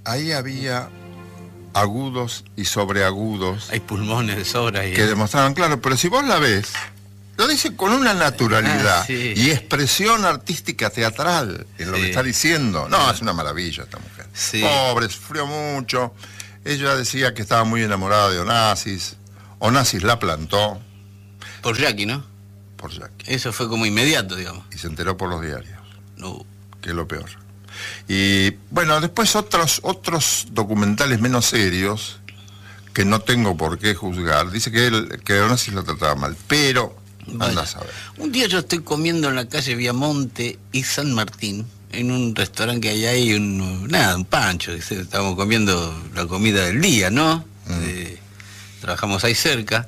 ahí había agudos y sobreagudos. Hay pulmones de sobra ahí. Que demostraban, claro, pero si vos la ves, lo dice con una naturalidad sí. y expresión artística teatral en lo que está diciendo. No, es una maravilla esta mujer. Sí. Pobre, sufrió mucho. Ella decía que estaba muy enamorada de Onassis. Onassis la plantó. Por Jackie, ¿no? Por Jackie. Eso fue como inmediato, digamos. Y se enteró por los diarios. No. Que es lo peor. Y bueno, después otros documentales menos serios, que no tengo por qué juzgar, dice que Onassis lo trataba mal, pero anda a saber. Un día yo estoy comiendo en la calle Viamonte y San Martín, en un restaurante que hay ahí, un pancho, estábamos comiendo la comida del día, ¿no? Trabajamos ahí cerca,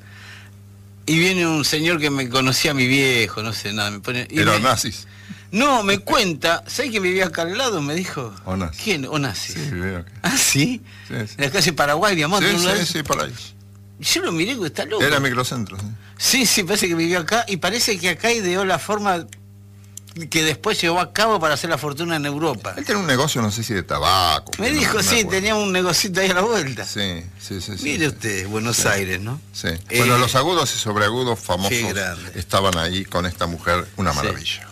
y viene un señor que me conocía a mi viejo, no sé nada, me pone... ¿Era Onassis? No, me cuenta, ¿sabes que vivía acá al lado? Me dijo. Onassis. ¿Quién? Onassis. Sí, veo que... ¿Ah, sí? Sí. En la calle Paraguay, Viamonte. Sí, por ahí. Yo lo miré, que está loco. Era microcentro, sí. Sí, parece que vivió acá, y parece que acá ideó la forma que después llevó a cabo para hacer la fortuna en Europa. Él tenía un negocio, no sé si de tabaco. Me dijo, sí, tenía un negocito ahí a la vuelta. Sí. Mire usted, Buenos Aires, ¿no? Sí. Bueno, los agudos y sobreagudos famosos estaban ahí con esta mujer, una maravilla.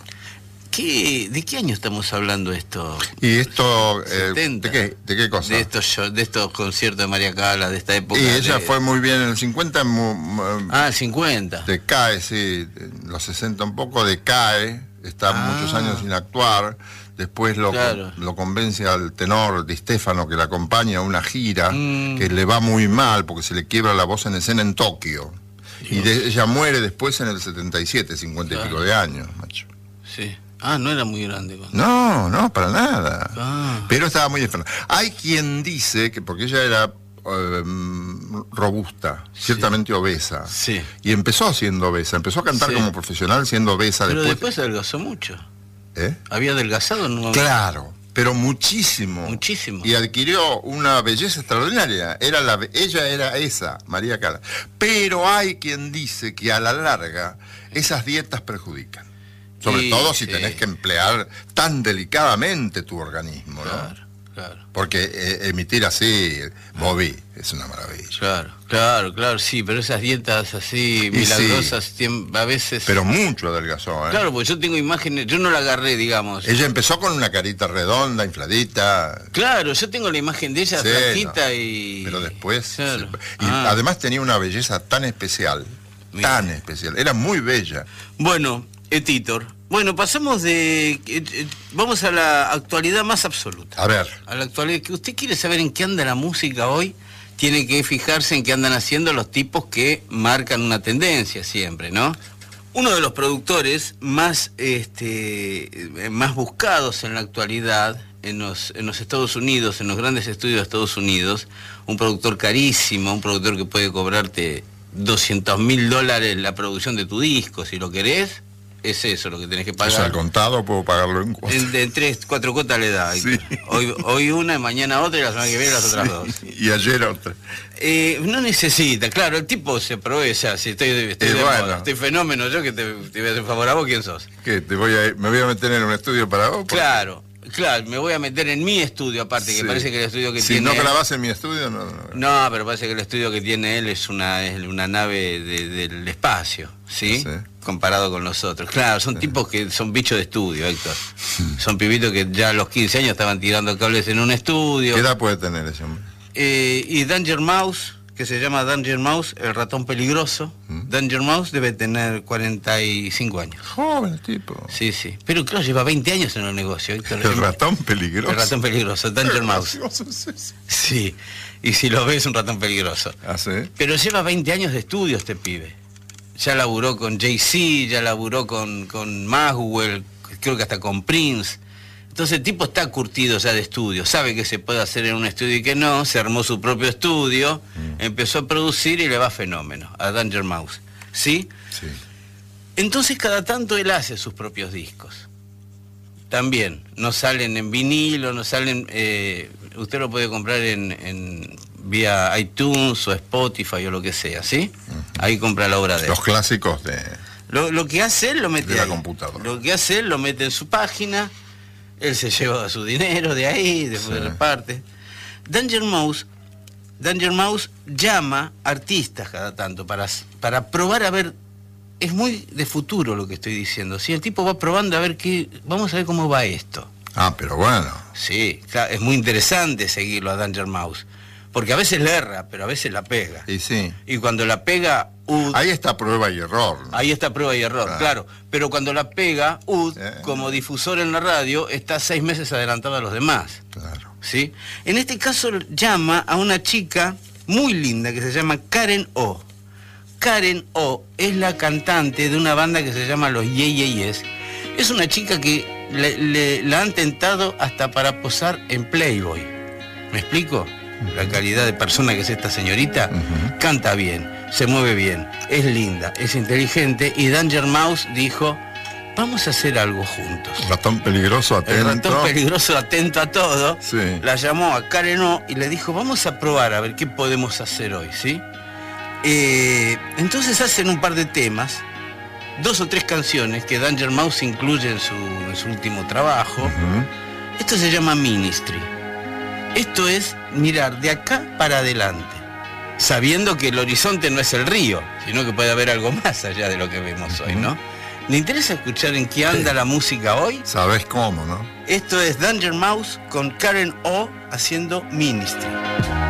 ¿De qué año estamos hablando esto? Y esto, ¿de qué cosa? De estos conciertos de María Callas, de esta época. Y ella fue muy bien en el 50. El 50. Decae, sí, en los 60 un poco, decae, está muchos años sin actuar. Después lo convence al tenor Di Stefano, que la acompaña a una gira, que le va muy mal porque se le quiebra la voz en escena en Tokio. Y ella muere después en el 77, 50 y pico de años, macho. Sí. No era muy grande. No, para nada. Pero estaba muy enferma. Hay quien dice que, porque ella era robusta, ciertamente obesa. Sí. Y empezó siendo obesa, empezó a cantar como profesional siendo obesa. Pero después adelgazó mucho. ¿Había adelgazado en un momento? Claro, pero muchísimo. Muchísimo. Y adquirió una belleza extraordinaria. Ella era esa, María Callas. Pero hay quien dice que a la larga esas dietas perjudican. Sobre todo si tenés que emplear tan delicadamente tu organismo, ¿no? Claro. Porque emitir así, Bobby, es una maravilla. Claro, sí, pero esas dietas así milagrosas a veces... Pero mucho adelgazó, ¿eh? Claro, porque yo tengo imágenes, yo no la agarré, digamos. Ella empezó con una carita redonda, infladita. Claro, yo tengo la imagen de ella flaquita y... Pero después... Claro. Y además tenía una belleza tan especial, era muy bella. Bueno, Titor. Bueno, pasamos vamos a la actualidad más absoluta. A ver. A la actualidad, que usted quiere saber en qué anda la música hoy, tiene que fijarse en qué andan haciendo los tipos que marcan una tendencia siempre, ¿no? Uno de los productores más buscados en la actualidad en los Estados Unidos, en los grandes estudios de Estados Unidos, un productor carísimo, un productor que puede cobrarte $200.000 la producción de tu disco, si lo querés. Es eso lo que tenés que pagar. ¿Es al contado o puedo pagarlo en cuotas? De 3-4 cuotas le da. Sí. Hoy una, mañana otra y la semana que viene las otras dos. Y ayer otra. No necesita, claro, el tipo se aprovecha. Si estoy fenómeno yo, que te voy a hacer favor a vos, ¿quién sos? ¿Qué? ¿Me voy a meter en un estudio para vos? Claro, me voy a meter en mi estudio aparte, que parece que el estudio que tiene... Si no grabás en mi estudio, no. No, pero parece que el estudio que tiene él es una nave del espacio, ¿sí? Sí. Comparado con los otros. Claro, son tipos que son bichos de estudio, Héctor. Son pibitos que ya a los 15 años estaban tirando cables en un estudio. ¿Qué edad puede tener ese hombre? Y Danger Mouse, que se llama Danger Mouse, el ratón peligroso. Danger Mouse debe tener 45 años. Joven el tipo. Sí. Pero claro, lleva 20 años en el negocio, Héctor. El ratón peligroso. El ratón peligroso, Danger Mouse. Sí, y si lo ves, un ratón peligroso. ¿Ah, sí? Pero lleva 20 años de estudio este pibe. Ya laburó con Jay-Z, ya laburó con Maxwell, creo que hasta con Prince. Entonces el tipo está curtido ya de estudio, sabe que se puede hacer en un estudio y que no, se armó su propio estudio, empezó a producir y le va fenómeno a Danger Mouse. ¿Sí? Sí. Entonces cada tanto él hace sus propios discos. También, no salen en vinilo, no salen... usted lo puede comprar vía iTunes o Spotify o lo que sea, ¿sí? Ahí compra la obra de él. Los clásicos de... Lo que hace él lo mete de la ahí. Computadora. Lo que hace él lo mete en su página, él se lleva su dinero de ahí, después reparte. Danger Mouse llama artistas cada tanto para probar a ver. Es muy de futuro lo que estoy diciendo. Si el tipo va probando a ver vamos a ver cómo va esto. Ah, pero bueno. Sí, claro, es muy interesante seguirlo a Danger Mouse. Porque a veces le erra, pero a veces la pega. Y sí. Y cuando la pega, ahí está prueba y error, ¿no? Ahí está prueba y error, claro. Pero cuando la pega, como difusor en la radio, está 6 meses adelantado a los demás. Claro. ¿Sí? En este caso llama a una chica muy linda que se llama Karen O. Karen O es la cantante de una banda que se llama Los Ye Ye Yes. Es una chica que la han tentado hasta para posar en Playboy. ¿Me explico? La calidad de persona que es esta señorita. Canta bien, se mueve bien, es linda, es inteligente, y Danger Mouse dijo: vamos a hacer algo juntos. Ratón peligroso, atento. El ratón peligroso, atento a todo. Sí. La llamó a Karen O y le dijo: vamos a probar a ver qué podemos hacer hoy, ¿sí? Entonces hacen un par de temas, 2 o 3 canciones que Danger Mouse incluye en su último trabajo. Esto se llama Ministry. Esto es mirar de acá para adelante, sabiendo que el horizonte no es el río, sino que puede haber algo más allá de lo que vemos hoy, ¿no? ¿Le interesa escuchar en qué anda la música hoy? Sabés cómo, ¿no? Esto es Danger Mouse con Karen O haciendo Ministry.